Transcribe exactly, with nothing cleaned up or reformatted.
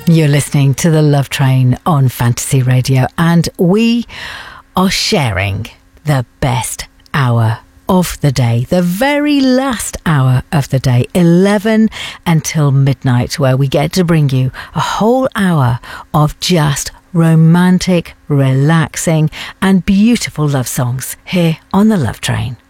You're listening to The Love Train on Fantasy Radio, and we are sharing the best hour of the day, the very last hour of the day, eleven until midnight, where we get to bring you a whole hour of just romantic, relaxing and beautiful love songs here on The Love Train.